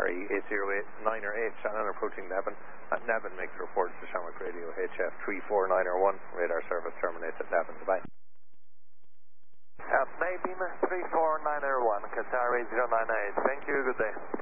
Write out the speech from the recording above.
Qatari 808 Shannon approaching Navan. At Navan, make the report to Shamrock Radio HF 34901. Radar service terminates at Navan. Goodbye. Maybeam 34901, Qatari 098. Thank you, good day.